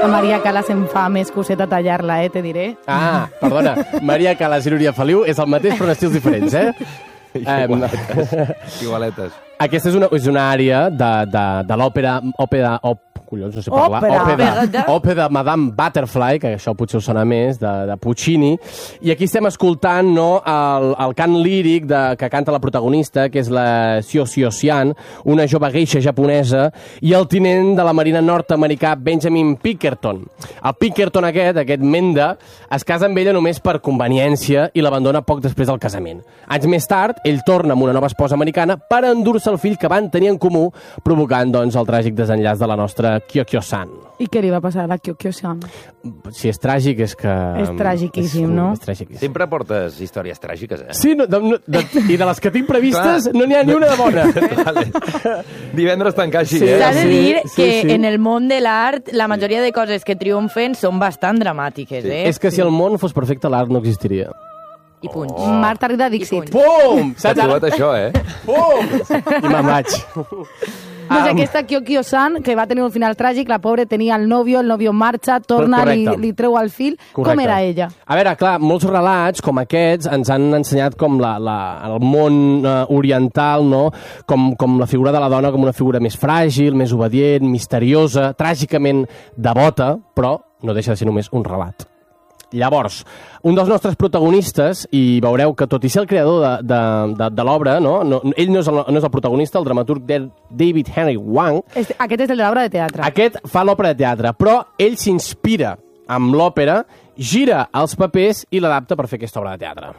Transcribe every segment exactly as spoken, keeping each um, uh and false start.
A Maria Calas em fa més coseta tallar-la, eh, te diré. Ah, perdona. Maria Calas i Núria Feliu és el mateix però en estils diferents, eh? Igualetes. Igualetes. Aquesta és una, és una àrea de, de, de l'òpera... Òpera, òpera, collons, no sé parlar. Òpera. Òpera. Òpera de Madame Butterfly, que això potser us sona més, de, de Puccini. I aquí estem escoltant, no, el, el cant líric de, que canta la protagonista, que és la Xiao Xiao Xian, una jove geisha japonesa, i el tinent de la marina nord-americà Benjamin Pinkerton. El Pinkerton aquest, aquest Menda, es casa amb ella només per conveniència i l'abandona poc després del casament. Anys més tard, ell torna amb una nova esposa americana per endur-se el fill que van tenir en comú, provocant, doncs, el tràgic desenllaç de la nostra Kyokyo-san. I què li va passar a la Kyokyo-san? Si és tràgic, és que... És tràgiquíssim, és, no? És tràgiquíssim. Sempre portes històries tràgiques, eh? Sí, no, de, de, i de les que tinc previstes no n'hi ha ni una de bona. Vale. Divendres tancar així, Sí. eh? S'ha de Sí, dir sí, que sí. en el món de l'art la majoria de coses que triomfen són bastant dramàtiques, eh? És que si el món fos perfecte, l'art no existiria. I punts. Oh. Marta Rita Dixit. I punts. Pum! S'ha trobat això, eh? Pum! I me'n vaig. Doncs aquesta Kyokyo-san, que va tenir un final tràgic, la pobra tenia el nòvio, el nòvio marxa, torna, li, Correcte. li treu el fil. Correcte. Com era ella? A veure, clar, molts relats com aquests ens han ensenyat com la, la, el món uh, oriental, no? Com, com la figura de la dona com una figura més fràgil, més obedient, misteriosa, tràgicament devota, però no deixa de ser només un relat. Llavors, un dels nostres protagonistes, i veureu que tot i ser el creador de, de, de, de l'obra, no? No, ell no és, el, no és el protagonista, el dramaturg de David Henry Hwang. Este, aquest és el de l'obra de teatre. Aquest fa l'òpera de teatre, però ell s'inspira amb l'òpera, gira els papers i l'adapta per fer aquesta obra de teatre.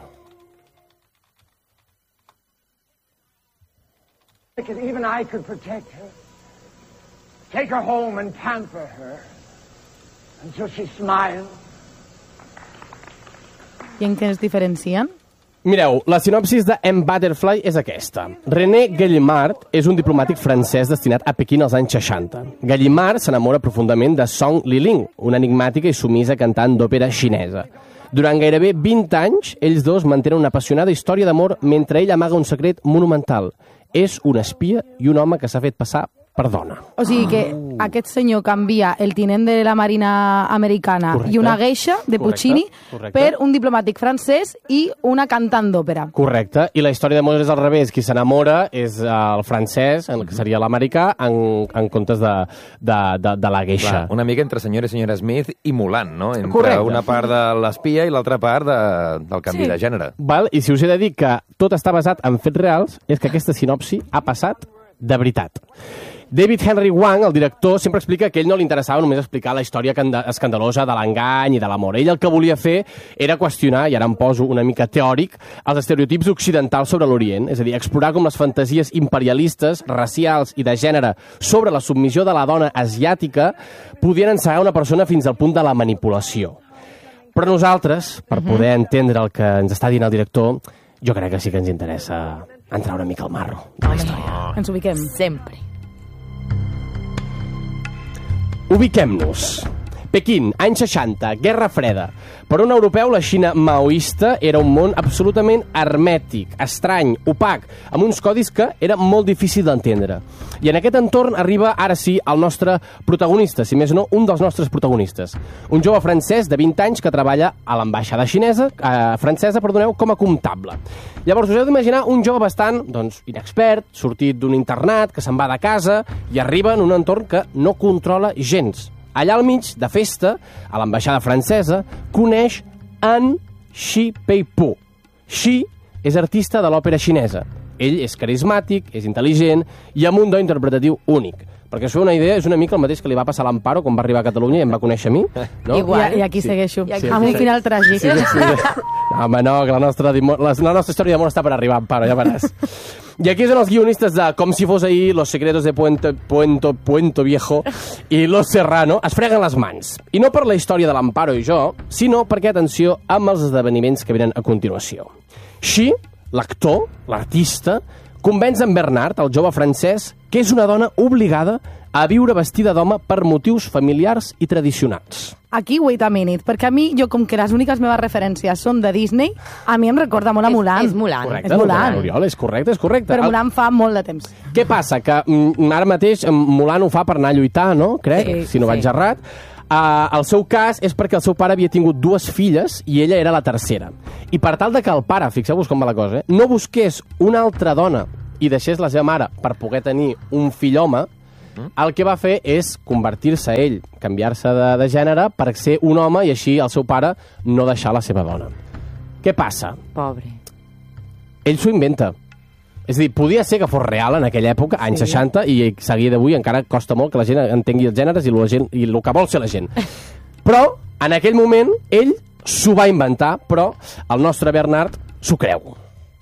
Because even I could protect her. Take her home and pamper her until she smiles. I en què es diferencien? Mireu, la sinopsis de M. Butterfly és aquesta. René Gallimard és un diplomàtic francès destinat a Pequín als anys seixanta. Gallimard s'enamora profundament de Song Liling, una enigmàtica i sumisa cantant d'òpera xinesa. Durant gairebé vint anys, ells dos mantenen una apassionada història d'amor mentre ell amaga un secret monumental. És un espia i un home que s'ha fet passar per dona. O sigui que aquest senyor canvia el tinent de la marina americana Correcte. i una geisha de Puccini Correcte. per un diplomàtic francès i una cantant d'òpera. Correcte, i la història d'amor és al revés. Qui s'enamora és el francès, el que seria l'americà, en, en comptes de, de, de, de la geisha. Clar, una mica entre senyora i senyora Smith i Mulan, no? Entre Correcte. una part de l'espia i l'altra part de, del canvi Sí. de gènere. Val? I si us he de dir que tot està basat en fets reals, és que aquesta sinopsi ha passat de veritat. David Henry Hwang, el director, sempre explica que a ell no li interessava només explicar la història escandalosa de l'engany i de l'amor. Ell el que volia fer era qüestionar, i ara em poso una mica teòric, els estereotips occidentals sobre l'Orient, és a dir, explorar com les fantasies imperialistes, racials i de gènere sobre la submissió de la dona asiàtica podien encegar una persona fins al punt de la manipulació. Però nosaltres, per poder entendre el que ens està dient el director, jo crec que sí que ens interessa entrar una mica al marro de la història. Ens ubiquem. Sempre. Ubiquem-nos. Pequín, anys seixanta, Guerra Freda. Per un europeu, la Xina maoista era un món absolutament hermètic, estrany, opac, amb uns codis que era molt difícil d'entendre. I en aquest entorn arriba, ara sí, el nostre protagonista, si més no, un dels nostres protagonistes. Un jove francès de vint anys que treballa a l'ambaixada xinesa, eh, francesa, perdoneu, com a comptable. Llavors, us heu d'imaginar un jove bastant, doncs, inexpert, sortit d'un internat, que se'n va de casa i arriba en un entorn que no controla gens. Allà al mig, de festa, a l'ambaixada francesa, coneix en Shi Peipu. Shi és artista de l'òpera xinesa. Ell és carismàtic, és intel·ligent i amb un do interpretatiu únic. Perquè us feu una idea, és una mica el mateix que li va passar a l'Amparo quan va arribar a Catalunya i em va conèixer a mi. No? Igual. I, I aquí Sí. segueixo, I aquí amb un segueixo. final tràgic. Sí, sí, sí. No, home, no, que la nostra, la, la nostra història d'amor està per arribar, Amparo, ja veràs. I aquí són els guionistes de Com si fos ahir, Los secretos de Puente, Puente, Puente Viejo i Los Serrano es freguen les mans. I no per la història de l'Amparo i jo, sinó perquè, atenció, amb els esdeveniments que venen a continuació. Xi, l'actor, l'artista, convenç en Bernard, el jove francès, que és una dona obligada a viure vestida d'home per motius familiars i tradicionals. Aquí, wait a minute, perquè a mi, jo com que les úniques meves referències són de Disney, a mi em recorda molt a Mulan. És, és Mulan. Correcte, És Mulan. Oriol, és correcte, és correcte. Però Mulan fa molt de temps. Què passa? Que mm, ara mateix Mulan ho fa per anar a lluitar, no? Crec, Sí, si no vaig sí. errat. Uh, el seu cas és perquè el seu pare havia tingut dues filles i ella era la tercera. I per tal de que el pare, fixeu-vos com va la cosa, eh, no busqués una altra dona i deixés la seva mare per poder tenir un fill home, el que va fer és convertir-se ell, canviar-se de, de gènere per ser un home i així el seu pare no deixar la seva dona. Què passa? Pobre. Ell s'ho inventa. És a dir, podia ser que fos real en aquella època, anys seixanta, i seguir d'avui encara costa molt que la gent entengui els gèneres i, la gent, i el que vol ser la gent. Però, en aquell moment, ell s'ho va inventar, però el nostre Bernard s'ho creu.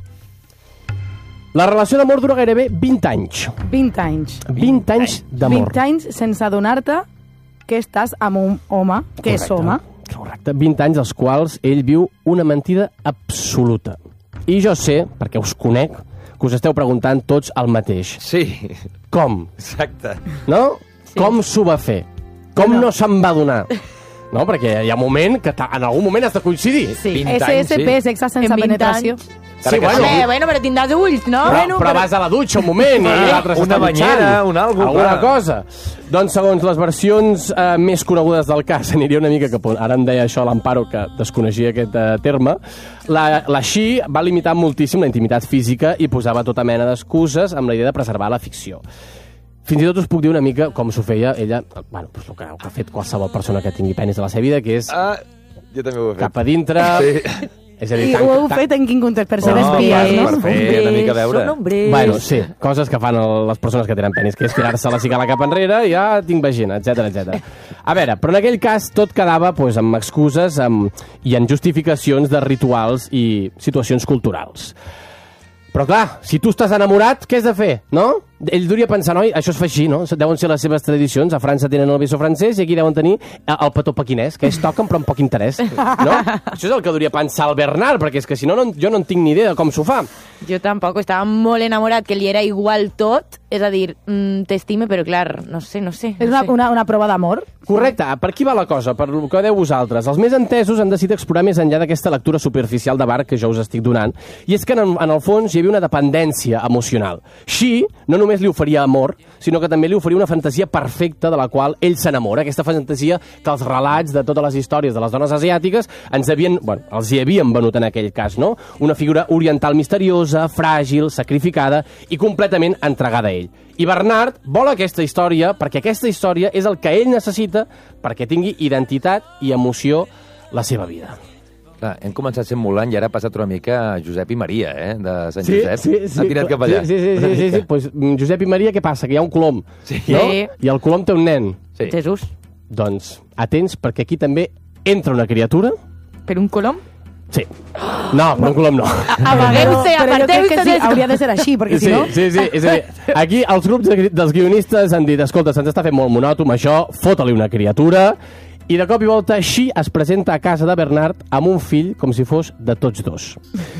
La relació d'amor dura gairebé vint anys. vint anys. vint anys d'amor. vint anys sense adonar-te que estàs amb un home, que és home. Correcte. vint anys dels quals ell viu una mentida absoluta. I jo sé, perquè us conec, que us esteu preguntant tots el mateix. Sí, Com? exacte. No? Sí. Com s'ho va fer? Com no, no se'n va donar? No, perquè hi ha un moment que en algun moment has de coincidir. Sí. vint S S P, anys, sí. sexe sense En vint penetració. anys. Sí, bueno, Home, bueno, però tindràs ulls, no? però, bueno, però vas a la dutxa un moment i l'altre s'està Una banyera, dutxant. un algo, Alguna clar. cosa. Doncs segons les versions eh, més conegudes del cas, aniria una mica cap on ara em deia això l'Amparo, que desconeixia aquest eh, terme, la, la Xi va limitar moltíssim la intimitat física i posava tota mena d'excuses amb la idea de preservar la ficció. Fins i tot us puc dir una mica com s'ho feia ella, bueno, doncs el, que, el que ha fet qualsevol persona que tingui penis a la seva vida, que és Ah, jo també ho he fet. cap a dintre... Sí. És a dir, I tan, ho heu tan, fet en quin context? Per ser No, espies, per- no? per fer una mica veure. Són hombres. Bueno, sí, coses que fan el, les persones que tenen penis, que és tirar-se la cigala cap enrere i ja tinc vagina, etcètera, etcètera. A veure, però en aquell cas tot quedava pues, amb excuses amb, i en justificacions de rituals i situacions culturals. Però clar, si tu estàs enamorat, què has de fer, no? Ell duria pensar, noi, això es fa així, no? Deuen ser les seves tradicions. A França tenen el beso francès i aquí deuen tenir el petó pequinès, que es toquen però amb poc interès, no? Això és el que duria pensar el Bernard, perquè és que si no, no jo no en tinc ni idea de com s'ho fa. Jo tampoc, estava molt enamorat, que li era igual tot, és a dir, mm, t'estime, però clar, no sé, no sé. És no una, sé. una, una prova d'amor? Correcte, per qui va la cosa? Per el que deu vosaltres. Els més entesos han decidit explorar més enllà d'aquesta lectura superficial de bar que jo us estic donant. I és que en, en el fons hi havia una dependència emocional. Xi no només li oferia amor, sinó que també li oferia una fantasia perfecta de la qual ell s'enamora. Aquesta fantasia que els relats de totes les històries de les dones asiàtiques ens havien, bueno, els hi havien venut en aquell cas, no? Una figura oriental misteriosa, fràgil, sacrificada i completament entregada a ell. I Bernard vol aquesta història perquè aquesta història és el que ell necessita perquè tingui identitat i emoció la seva vida. Clar, hem començat sent Mulan i ara ha passat una mica a Josep i Maria, eh? De Sant Sí, Josep. sí, sí. Ha tirat cap allà. Sí, sí, sí, sí, sí. Pues, Josep i Maria, què passa? Que hi ha un colom, Sí. no? Sí. I el colom té un nen. Sí. Jesús, Doncs, atents, perquè aquí també entra una criatura. per un colom? Sí. No, però un colom no. Amagueu-se, Però jo crec aparteu-se. que sí, des- hauria de ser així, perquè si Sí, no... sí, sí. És a dir, aquí els grups de, dels guionistes han dit, escolta, se'ns està fent molt monòtom això, fota-li una criatura, i de cop i volta així es presenta a casa de Bernard amb un fill com si fos de tots dos.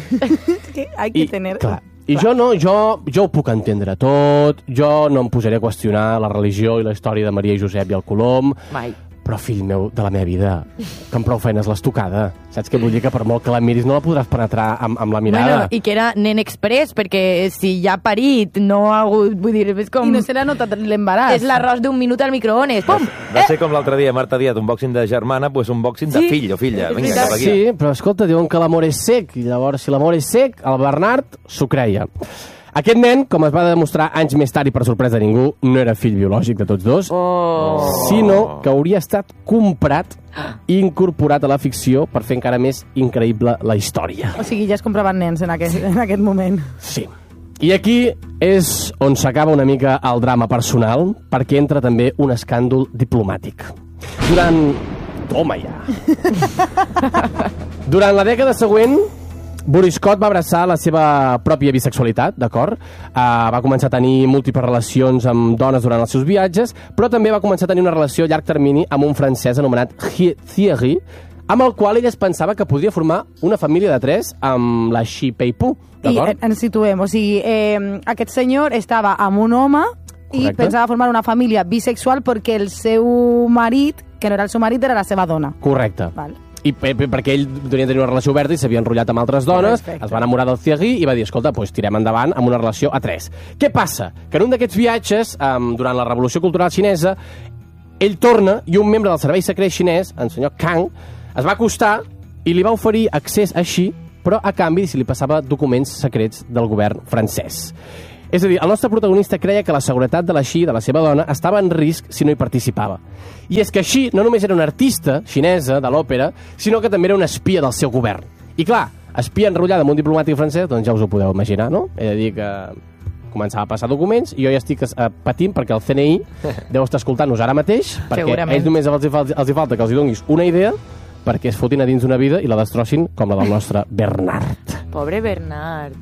Que hay que I, tener... clar, i jo no, jo, jo ho puc entendre tot, jo no em posaré a qüestionar la religió i la història de Maria i Josep i el Colom, Mai. però fill meu, de la meva vida, que amb prou feines l'has tocada. Saps què vull dir? Que per molt que la miris no la podràs penetrar amb, amb la mirada. Bueno, i que era nen express, perquè si ja ha parit, no ha hagut... Vull dir, és com... I no se l'ha notat l'embaràs. És l'arròs d'un minut al microones. Pum! Va ser com l'altre dia, Marta Díaz, un boxing de germana, doncs un boxing de Sí. fill o filla. És Vinga, veritat. cap aquí. Sí, però escolta, diuen que l'amor és sec, i llavors si l'amor és sec, el Bernard s'ho creia. Aquest nen, com es va demostrar anys més tard i per sorpresa de ningú, no era fill biològic de tots dos, Oh. sinó que hauria estat comprat i incorporat a la ficció per fer encara més increïble la història. O sigui, ja es compraven nens en aquest, en aquest moment. Sí. I aquí és on s'acaba una mica el drama personal, perquè entra també un escàndol diplomàtic. Durant... Toma ja! Durant la dècada següent, Boris Scott va abraçar la seva pròpia bisexualitat, d'acord? Uh, va començar a tenir múltiples relacions amb dones durant els seus viatges, però també va començar a tenir una relació a llarg termini amb un francès anomenat Thierry, amb el qual ell es pensava que podria formar una família de tres amb la Xi Peipu, I d'acord? ens situem, o sigui, eh, aquest senyor estava amb un home i pensava formar una família bisexual perquè el seu marit, que no era el seu marit, era la seva dona. Correcte. Val. I perquè ell tenia tenir una relació oberta i s'havia enrotllat amb altres dones, Perfecte. Es va enamorar del Thierry i va dir, escolta, doncs tirem endavant amb una relació a tres. Què passa? Que en un d'aquests viatges, um, durant la Revolució Cultural Xinesa, ell torna i un membre del servei secret xinès, el senyor Kang, es va acostar i li va oferir accés així, però a canvi si li passava documents secrets del govern francès. És a dir, el nostre protagonista creia que la seguretat de la Xi, de la seva dona, estava en risc si no hi participava. I és que Xi no només era una artista xinesa de l'òpera, sinó que també era una espia del seu govern. I clar, espia enrotllada amb un diplomàtic francès, doncs ja us ho podeu imaginar, no? He de dir que començava a passar documents i jo ja estic uh, patint perquè el C N I deu estar escoltant-nos ara mateix, perquè ells només els hi, falta, els hi falta que els hi donis una idea perquè es fotin a dins d'una vida i la destrossin com la del nostre Bernard. Pobre Bernard.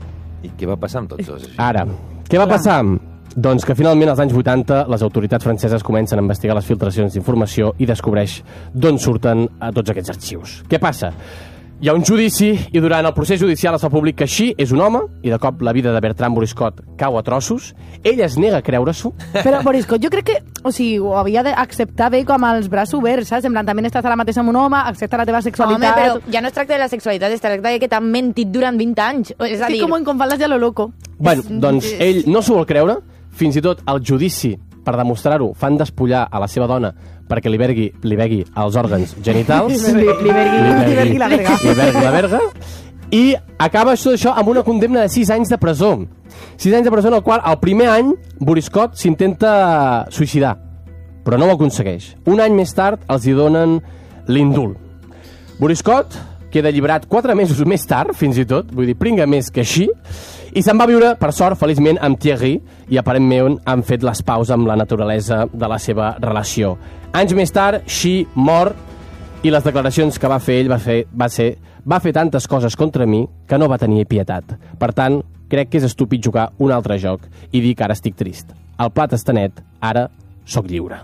I què va passar amb tots dos? Ara, què va passar? Doncs que finalment als anys vuitanta les autoritats franceses comencen a investigar les filtracions d'informació i descobreix d'on surten tots aquests arxius. Què passa? Hi ha un judici i durant el procés judicial es fa públic que Xi és un home i de cop la vida de Bertrand Boriscott cau a trossos. Ell es nega a creure-s'ho. Però Boriscott jo crec que o sigui, ho havia d'acceptar bé com els braços oberts, saps? En plan, també estàs ara mateix amb un home, accepta la teva sexualitat... Home, però ja no es tracta de la sexualitat, es tracta de que t'han mentit durant vint anys. És a dir... Sí, com en Faldas de lo loco. Bueno, doncs ell no s'ho vol creure, fins i tot el judici, per demostrar-ho, fan despullar a la seva dona perquè li vergui, li vegui els òrgans genitals. Li, li, vergui, li vergui la verga. Li vergui la verga. I acaba tot això amb una condemna de sis anys de presó. sis anys de presó en el qual el primer any Boriscott s'intenta suïcidar, però no ho aconsegueix. Un any més tard els hi donen l'indult. Boriscott queda alliberat quatre mesos més tard, fins i tot, vull dir, pringa més que així, i se'n va viure, per sort, feliçment, amb Thierry, i aparentment han fet les paus amb la naturalesa de la seva relació. Anys més tard, Xi mor, i les declaracions que va fer ell va fer, va ser va fer tantes coses contra mi que no va tenir pietat. Per tant, crec que és estúpid jugar un altre joc i dir que ara estic trist. El plat està net, ara sóc lliure.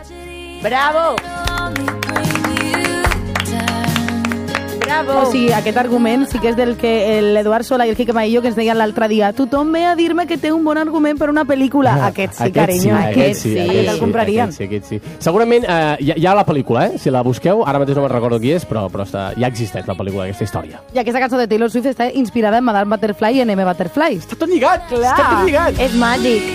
Bravo! Bravo! O sigui, aquest argument sí que és del que l'Eduard Sola i el Quique Maillo que ens deien l'altre dia. Tothom ve a dir-me que té un bon argument per una pel·lícula. Ah, aquest sí, aquest carinyo. Sí, aquest, aquest sí, aquest, aquest el comprarien. Aquest sí, aquest sí. Segurament eh, hi, ha, hi ha la pel·lícula, eh? Si la busqueu, ara mateix no me'n recordo qui és, però, però està, ja existeix la pel·lícula, aquesta història. I aquesta cançó de Taylor Swift està inspirada en Madame Butterfly i en M. Butterfly. Està tot lligat! Clar. Està tot lligat! És màgic.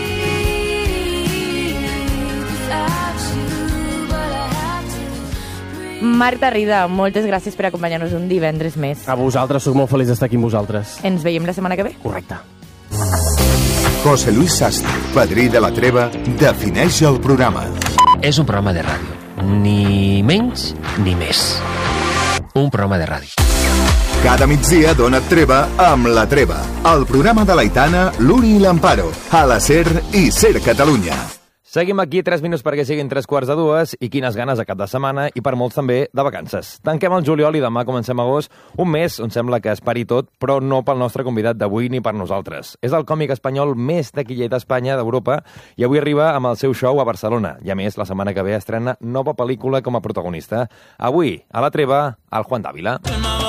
Marta Rida, moltes gràcies per acompanyar-nos un divendres més. A vosaltres, sóc molt feliç d'estar aquí amb vosaltres. Ens veiem la setmana que ve? Correcte. José Luis Sastre, padrí de la treva, defineix el programa. És un programa de ràdio, ni menys ni més. Un programa de ràdio. Cada migdia dona treva amb La Treva, el programa de l'Aitana, l'Uri i l'Amparo, a la SER i SER Catalunya. Seguim aquí tres minuts perquè siguin tres quarts de dues i quines ganes a cap de setmana i per molts també de vacances. Tanquem el juliol i demà comencem agost, un mes on sembla que es pari tot, però no pel nostre convidat d'avui ni per nosaltres. És el còmic espanyol més taquiller d'Espanya, d'Europa, i avui arriba amb el seu show a Barcelona. I a més, la setmana que ve estrena nova pel·lícula com a protagonista. Avui, a La Treva, el Juan Dávila.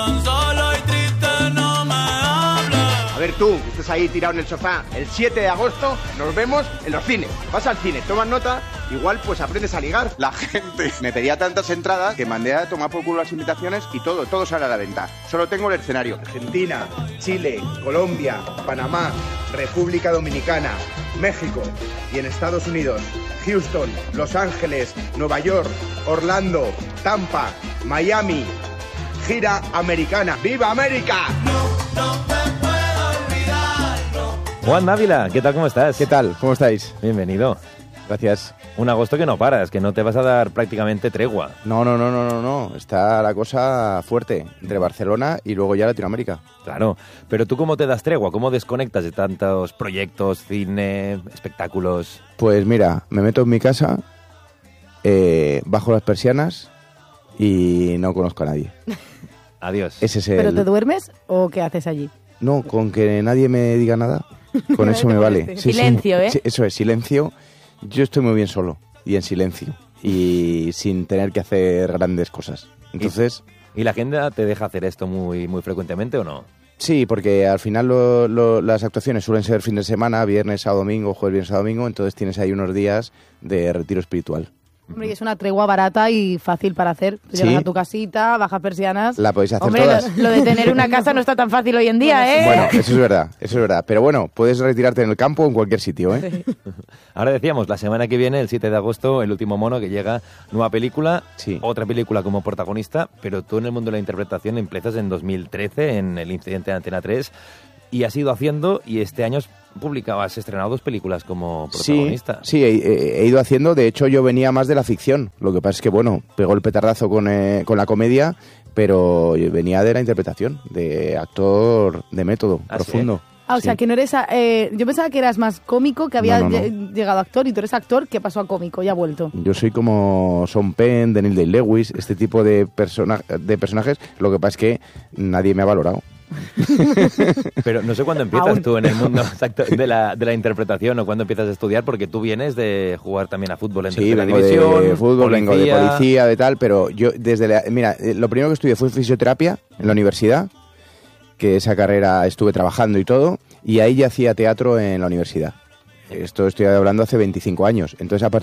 A ver tú, que estás ahí tirado en el sofá, el siete de agosto nos vemos en los cines. Vas al cine, tomas nota, igual pues aprendes a ligar. La gente me pedía tantas entradas que mandé a tomar por culo las invitaciones y todo, todo sale a la venta. Solo tengo el escenario. Argentina, Chile, Colombia, Panamá, República Dominicana, México y en Estados Unidos, Houston, Los Ángeles, Nueva York, Orlando, Tampa, Miami. Gira americana. ¡Viva América! No, no te Juan Dávila, ¿qué tal? ¿Cómo estás? ¿Qué tal? ¿Cómo estáis? Bienvenido. Gracias. Un agosto que no paras, que no te vas a dar prácticamente tregua. No, no, no, no, no, no. Está la cosa fuerte entre Barcelona y luego ya Latinoamérica. Claro, pero ¿tú cómo te das tregua? ¿Cómo desconectas de tantos proyectos, cine, espectáculos? Pues mira, me meto en mi casa, eh, bajo las persianas y no conozco a nadie. Adiós. Ese es el... ¿Pero te duermes o qué haces allí? No, con que nadie me diga nada. Con eso me vale. Sí, silencio, sí, ¿eh? Sí, eso es, silencio. Yo estoy muy bien solo y en silencio y sin tener que hacer grandes cosas. Entonces... ¿Y, ¿y la agenda te deja hacer esto muy, muy frecuentemente o no? Sí, porque al final lo, lo, las actuaciones suelen ser fin de semana, viernes a domingo, jueves, viernes a domingo, entonces tienes ahí unos días de retiro espiritual. Hombre, y es una tregua barata y fácil para hacer. Sí. Llegas a tu casita, bajas persianas. La podéis hacer Hombre, todas. Lo, lo de tener una casa no está tan fácil hoy en día, ¿eh? Bueno, eso es verdad, eso es verdad. Pero bueno, puedes retirarte en el campo o en cualquier sitio, ¿eh? Sí. Ahora decíamos, la semana que viene, el siete de agosto, El último mono, que llega, nueva película, sí. Otra película como protagonista, pero tú en el mundo de la interpretación empiezas en dos mil trece, en El incidente de Antena tres, y has ido haciendo, y este año publicabas, estrenado dos películas como protagonista. Sí, sí he, he ido haciendo, de hecho yo venía más de la ficción, lo que pasa es que, bueno, pegó el petardazo con, eh, con la comedia, pero venía de la interpretación, de actor de método, ¿Ah, profundo. sí? Ah, o sea, Sí. que no eres... Eh, yo pensaba que eras más cómico, que había No, no, no. lle- llegado actor, y tú eres actor que pasó a cómico y ha vuelto. Yo soy como Sean Penn, Daniel Day-Lewis, este tipo de, persona, de personajes, lo que pasa es que nadie me ha valorado. Pero no sé cuándo empiezas Aún. tú en el mundo exacto de la, de la interpretación o cuándo empiezas a estudiar, porque tú vienes de jugar también a fútbol en Sí, tercera vengo división, de fútbol, vengo de policía. policía, de tal, pero yo desde la... Mira, eh, lo primero que estudié fue fisioterapia en la universidad, que esa carrera estuve trabajando y todo, y ahí ya hacía teatro en la universidad. Esto estoy hablando hace veinticinco años. Entonces, a partir